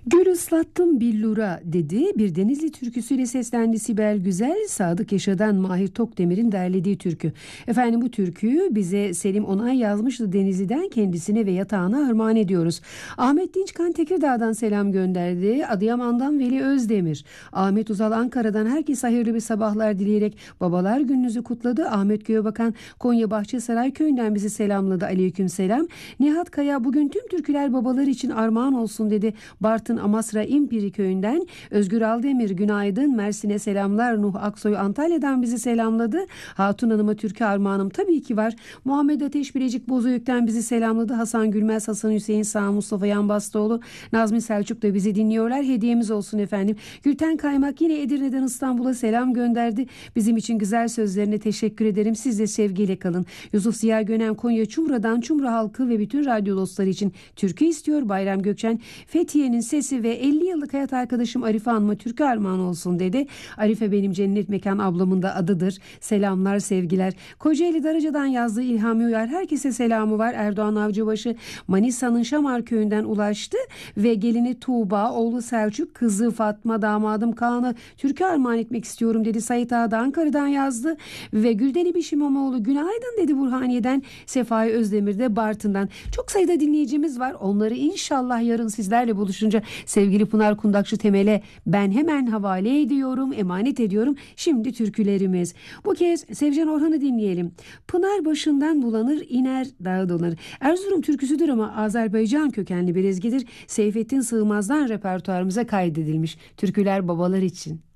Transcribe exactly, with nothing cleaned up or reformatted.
Gül ıslattım billura dedi. Bir Denizli türküsüyle seslendi Sibel Güzel. Sadık Yaşa'dan Mahir Tokdemir'in derlediği türkü. Efendim bu türküyü bize Selim Onay yazmıştı Denizli'den, kendisine ve yatağına armağan ediyoruz. Ahmet Dinçkan Tekirdağ'dan selam gönderdi. Adıyaman'dan Veli Özdemir. Ahmet Uzal Ankara'dan herkese hayırlı bir sabahlar dileyerek babalar gününüzü kutladı. Ahmet Göğebakan Konya Bahçesaray köyünden bizi selamladı. Aleyküm selam. Nihat Kaya bugün tüm türküler babalar için armağan olsun dedi. Bartın Amasra İmpiri köyünden Özgür Aldemir günaydın. Mersin'e selamlar. Nuh Aksoy Antalya'dan bizi selamladı. Hatun Hanım'a türkü armağanım tabii ki var. Muhammed Ateş Bilecik Bozüyük'ten bizi selamladı. Hasan Gülmez, Hasan Hüseyin Sağ, Mustafa Yanbastoğlu, Nazmi Selçuk da bizi dinliyorlar. Hediyemiz olsun efendim. Gülten Kaymak yine Edirne'den İstanbul'a selam gönderdi. Bizim için güzel sözlerine teşekkür ederim. Siz de sevgiyle kalın. Yusuf Ziya Gönen Konya Çumra'dan Çumra halkı ve bütün radyo dostları için türkü istiyor. Bayram Gökçen Fethiye'nin sesi ve elli yıllık hayat arkadaşım Arife Hanım'a türkü armağan olsun dedi. Arife benim cennet mekan ablamın da adıdır. Selamlar, sevgiler. Kocaeli Darıca'dan yazdığı İlhami Uyar. Herkese selamı var. Erdoğan Avcıbaşı Manisa'nın Şamar köyünden ulaştı ve gelini Tuğba, oğlu Selçuk, kızı Fatma, damadım Kaan'a türkü armağan etmek istiyorum dedi. Sait Ağa da Ankara'dan yazdı ve Gülden İbiş İmamoğlu günaydın dedi Burhaniye'den. Sefai Özdemir de Bartın'dan. Çok sayıda dinleyicimiz var. Onları inşallah yarın sizlerle buluşunca sevgili Pınar Kundakçı Temel'e ben hemen havale ediyorum, emanet ediyorum. Şimdi türkülerimiz. Bu kez Sevcan Orhan'ı dinleyelim. Pınar başından bulanır, iner dağı dolanır. Erzurum türküsüdür ama Azerbaycan kökenli bir ezgidir. Seyfettin Sığmaz'dan repertuarımıza kaydedilmiş. Türküler babalar için.